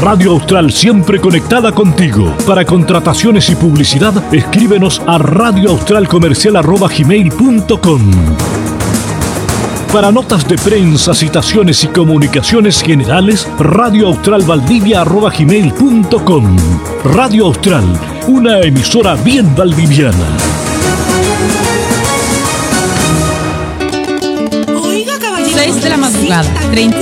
Radio Austral, siempre conectada contigo. Para contrataciones y publicidad, escríbenos a radioaustralcomercial@gmail.com. Para notas de prensa, citaciones y comunicaciones generales, radioaustralvaldivia@gmail.com. Radio Austral, una emisora bien valdiviana. 6 de la madrugada, 30